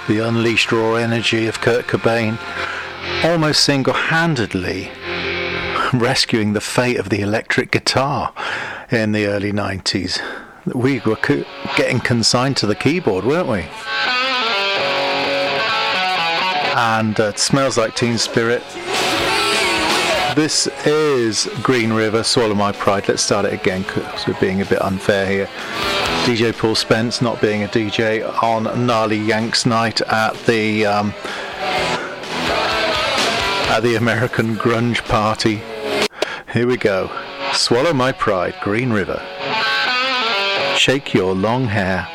The unleashed raw energy of Kurt Cobain, almost single-handedly rescuing the fate of the electric guitar in the early 90s. We were getting consigned to the keyboard, weren't we? And it Smells Like Teen Spirit. This is Green River, Swallow My Pride. Let's start it again because we're being a bit unfair here. DJ Paul Spence not being a DJ on Gnarly Yanks Night at the American Grunge Party. Here we go. Swallow My Pride, Green River. Shake your long hair.